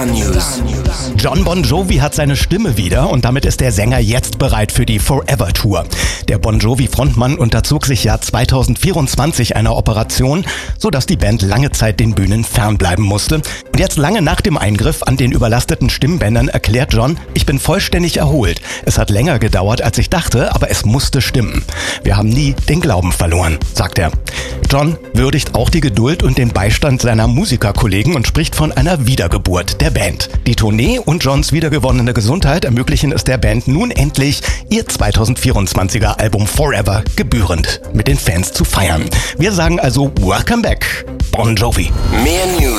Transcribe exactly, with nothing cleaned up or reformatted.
News. Jon Bon Jovi hat seine Stimme wieder und damit ist der Sänger jetzt bereit für die Forever Tour. Der Bon Jovi-Frontmann unterzog sich ja zweitausendvierundzwanzig einer Operation, sodass die Band lange Zeit den Bühnen fernbleiben musste. Und jetzt lange nach dem Eingriff an den überlasteten Stimmbändern erklärt Jon: Ich bin vollständig erholt. Es hat länger gedauert, als ich dachte, aber es musste stimmen. Wir haben nie den Glauben verloren, sagt er. Jon würdigt auch die Geduld und den Beistand seiner Musikerkollegen und spricht von einer Wiedergeburt der Band. Die Tournee und Jons wiedergewonnene Gesundheit ermöglichen es der Band nun endlich, ihr zweitausendvierundzwanziger Album Forever gebührend mit den Fans zu feiern. Wir sagen also Welcome back, Bon Jovi. Mehr News